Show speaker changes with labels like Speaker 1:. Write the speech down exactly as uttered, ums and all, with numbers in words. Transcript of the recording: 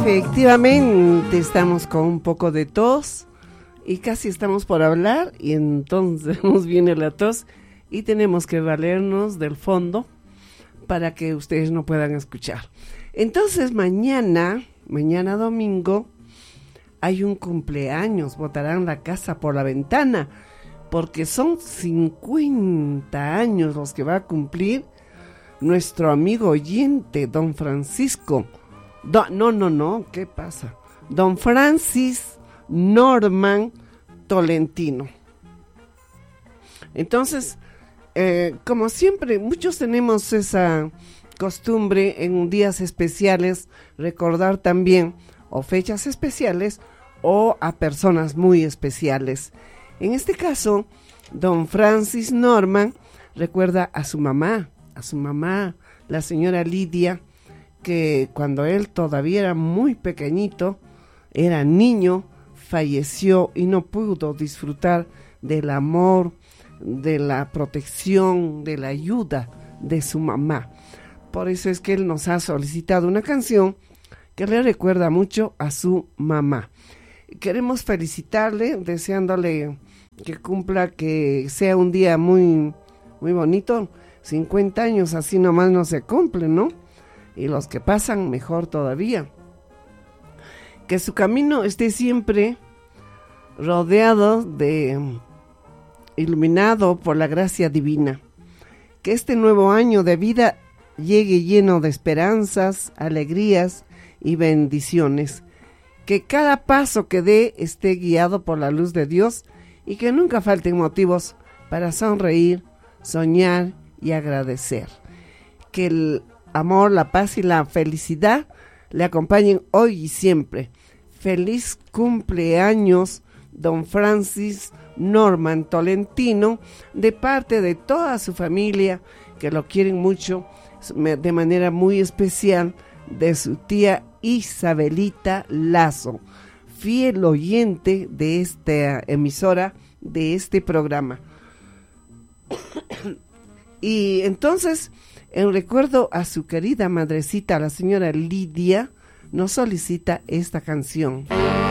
Speaker 1: Efectivamente, estamos con un poco de tos y casi estamos por hablar y entonces nos viene la tos y tenemos que valernos del fondo para que ustedes no puedan escuchar. Entonces mañana, mañana domingo, hay un cumpleaños, botarán la casa por la ventana, porque son cincuenta años los que va a cumplir nuestro amigo oyente, don Francisco. Do, no, no, no, ¿qué pasa? Don Francis Norman Tolentino. Entonces, eh, como siempre, muchos tenemos esa costumbre en días especiales, recordar también o fechas especiales o a personas muy especiales. En este caso, don Francis Norman recuerda a su mamá, a su mamá, la señora Lidia, que cuando él todavía era muy pequeñito, era niño, falleció y no pudo disfrutar del amor, de la protección, de la ayuda de su mamá. Por eso es que él nos ha solicitado una canción que le recuerda mucho a su mamá. Queremos felicitarle, deseándole que cumpla, que sea un día muy, muy bonito. cincuenta años así nomás no se cumplen, ¿no? Y los que pasan, mejor todavía. Que su camino esté siempre rodeado de, iluminado por la gracia divina. Que este nuevo año de vida llegue lleno de esperanzas, alegrías y bendiciones. Que cada paso que dé esté guiado por la luz de Dios y que nunca falten motivos para sonreír, soñar y agradecer. Que el amor, la paz y la felicidad le acompañen hoy y siempre. Feliz cumpleaños, don Francis Norman Tolentino, de parte de toda su familia, que lo quieren mucho, de manera muy especial, de su tía Isabelita Lazo, fiel oyente de esta emisora, de este programa. Y entonces, en recuerdo a su querida madrecita, la señora Lidia, nos solicita esta canción.